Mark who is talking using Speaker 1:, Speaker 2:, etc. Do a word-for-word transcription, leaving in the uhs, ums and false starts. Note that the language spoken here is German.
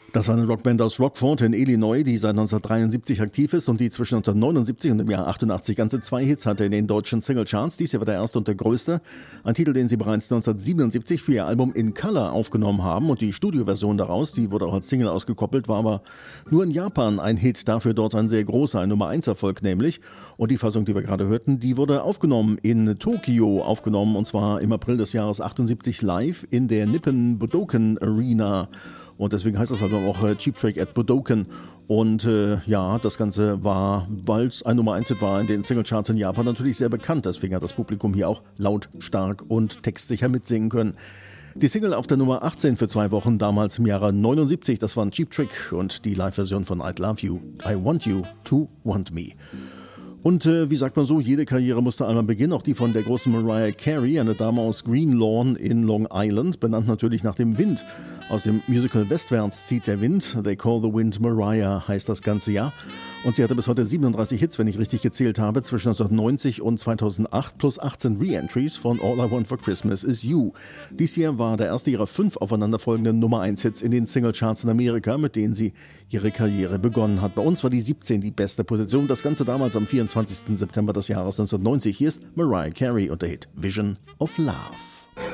Speaker 1: Das war eine Rockband aus Rockford in Illinois, die seit neunzehnhundertdreiundsiebzig aktiv ist und die zwischen neunzehnhundertneunundsiebzig und dem Jahr achtundachtzig ganze zwei Hits hatte in den deutschen Singlecharts. Dies hier war der erste und der größte. Ein Titel, den sie bereits neunzehnhundertsiebenundsiebzig für ihr Album In Color aufgenommen haben, und die Studioversion daraus, die wurde auch als Single ausgekoppelt, war aber nur in Japan ein Hit, dafür dort ein sehr großer, ein Nummer eins Erfolg nämlich. Und die Fassung, die wir gerade hörten, die wurde aufgenommen in Tokio, aufgenommen und zwar im April des Jahres achtundsiebzig live in der Nippon Budokan Arena. Und deswegen heißt das Album auch äh, Cheap Trick at Budokan. Und äh, ja, das Ganze war, weil es ein Nummer eins war in den Singlecharts in Japan, natürlich sehr bekannt. Deswegen hat das Publikum hier auch laut, stark und textsicher mitsingen können. Die Single auf der Nummer achtzehn für zwei Wochen, damals im Jahre neunundsiebzig, das war ein Cheap Trick und die Live-Version von I'd Love You, I Want You to Want Me. Und äh, wie sagt man so, jede Karriere musste einmal beginnen, auch die von der großen Mariah Carey, eine Dame aus Green Lawn in Long Island, benannt natürlich nach dem Wind. Aus dem Musical Westwärts zieht der Wind, They Call the Wind Mariah heißt das ganze Jahr. Und sie hatte bis heute siebenunddreißig Hits, wenn ich richtig gezählt habe, zwischen neunzehnhundertneunzig und zweitausendacht, plus achtzehn Re-Entries von All I Want for Christmas Is You. Dies hier war der erste ihrer fünf aufeinanderfolgenden Nummer eins Hits in den Singlecharts in Amerika, mit denen sie ihre Karriere begonnen hat. Bei uns war die siebzehn die beste Position, das Ganze damals am vierundzwanzigsten September des Jahres neunzehnhundertneunzig. Hier ist Mariah Carey und der Hit Vision of Love.